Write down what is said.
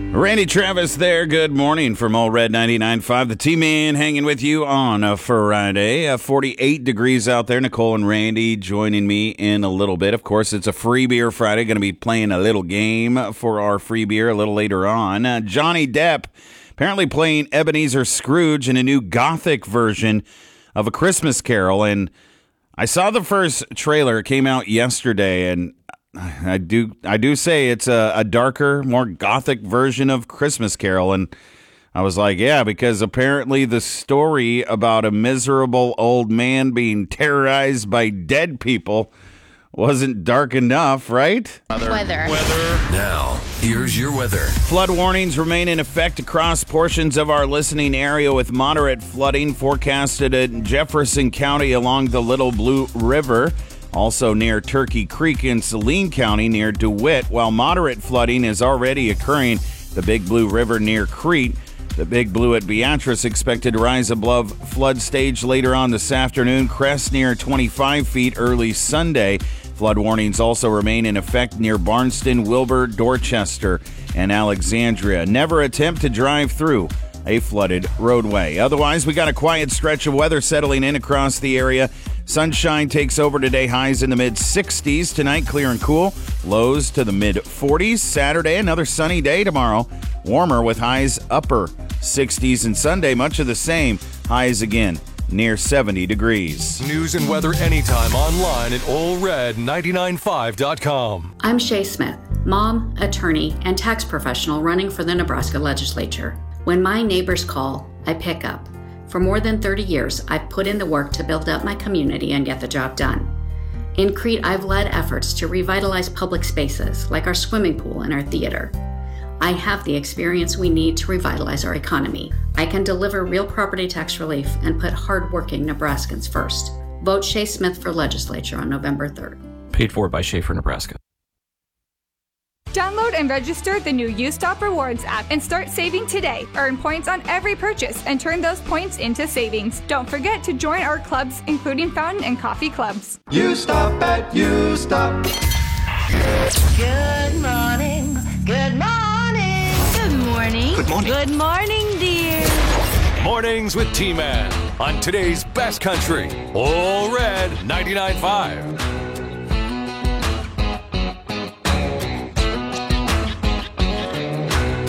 Randy Travis there. Good morning from Old Red 99.5. The T-Man hanging with you on a Friday. 48 degrees out there. Nicole and Randy joining me in a little bit. Of course, it's a Free Beer Friday. Going to be playing a little game for our free beer a little later on. Johnny Depp apparently playing Ebenezer Scrooge in a new gothic version of A Christmas Carol. And I saw the first trailer. It came out yesterday, and I do say it's a darker, more gothic version of Christmas Carol, and I was like, yeah, because apparently the story about a miserable old man being terrorized by dead people wasn't dark enough, right? Weather. Now, here's your weather. Flood warnings remain in effect across portions of our listening area with moderate flooding forecasted in Jefferson County along the Little Blue River. Also near Turkey Creek in Saline County near DeWitt, while moderate flooding is already occurring. The Big Blue River near Crete. The Big Blue at Beatrice expected to rise above flood stage later on this afternoon. Crest near 25 feet early Sunday. Flood warnings also remain in effect near Barnston, Wilbur, Dorchester, and Alexandria. Never attempt to drive through a flooded roadway. Otherwise, we got a quiet stretch of weather settling in across the area. Sunshine takes over today, highs in the mid-60s. Tonight, clear and cool. Lows to the mid-40s. Saturday, another sunny day tomorrow. Warmer with highs upper 60s. And Sunday, much of the same. Highs again near 70 degrees. News and weather anytime online at OldRed995.com. I'm Shay Smith, mom, attorney, and tax professional running for the Nebraska legislature. When my neighbors call, I pick up. For more than 30 years, I've put in the work to build up my community and get the job done. In Crete, I've led efforts to revitalize public spaces like our swimming pool and our theater. I have the experience we need to revitalize our economy. I can deliver real property tax relief and put hardworking Nebraskans first. Vote Shay Smith for legislature on November 3rd. Paid for by Schaefer, Nebraska. Download and register the new U-Stop Rewards app and start saving today. Earn points on every purchase and turn those points into savings. Don't forget to join our clubs, including fountain and coffee clubs. U-Stop at U-Stop. Good morning. Good morning. Good morning. Good morning. Good morning, dear. Mornings with T-Man on today's best country, Old Red 99.5.